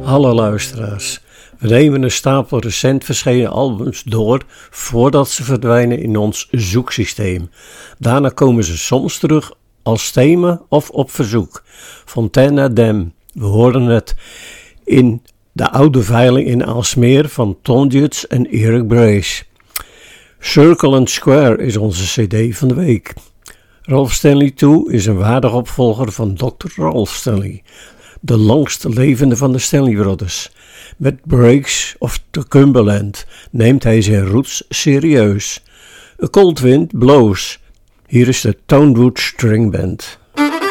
Hallo luisteraars, we nemen een stapel recent verschenen albums door voordat ze verdwijnen in ons zoeksysteem. Daarna komen ze soms terug als thema of op verzoek. Fontana Dam, we horen het in de oude veiling in Aalsmeer van Tom Jutz en Eric Brace. Circle and Square is onze cd van de week. Ralph Stanley 2 is een waardige opvolger van Dr. Ralph Stanley, de langst levende van de Stanley Brothers. Met Breaks of the Cumberland neemt hij zijn roots serieus. A Cold Wind Blows. Hier is de Tonewood String Band.